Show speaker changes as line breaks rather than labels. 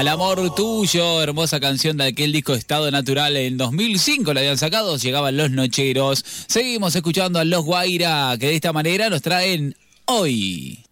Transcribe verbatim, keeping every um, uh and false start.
Al amor tuyo, hermosa canción de aquel disco Estado Natural en dos mil cinco, la habían sacado, llegaban Los Nocheros. Seguimos escuchando a Los Guaira, que de esta manera nos traen Hoy.